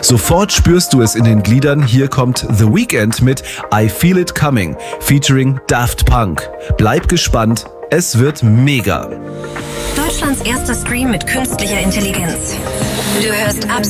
Sofort spürst du es in den Gliedern. Hier kommt The Weeknd mit I Feel It Coming, featuring Daft Punk. Bleib gespannt, es wird mega. Deutschlands erster Stream mit künstlicher Intelligenz. Du hörst